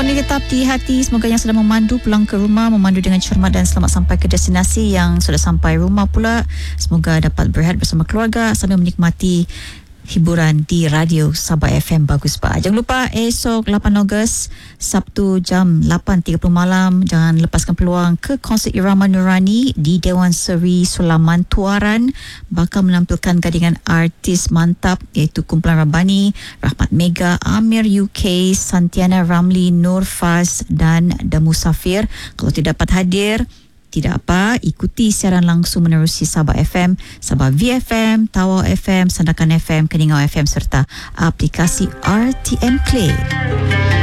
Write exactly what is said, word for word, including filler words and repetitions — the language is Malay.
Pandai tetap di hati. Semoga yang sedang memandu pulang ke rumah memandu dengan cermat dan selamat sampai ke destinasi. Yang sudah sampai rumah pula, semoga dapat berehat bersama keluarga sambil menikmati hiburan di Radio Sabah F M Bagus Pak. Jangan lupa esok lapan Ogos Sabtu jam lapan tiga puluh malam, jangan lepaskan peluang ke konsert Irama Nurani di Dewan Seri Sulaman Tuaran. Bakal menampilkan gandingan artis mantap iaitu kumpulan Rabani, Rahmat Mega, Amir U K, Santiana Ramli, Nur Faz dan The Musafir. Kalau tidak dapat hadir, tidak apa, ikuti siaran langsung menerusi Sabah F M, Sabah V F M, Tawau F M, Sandakan F M, Keningau F M serta aplikasi R T M Play.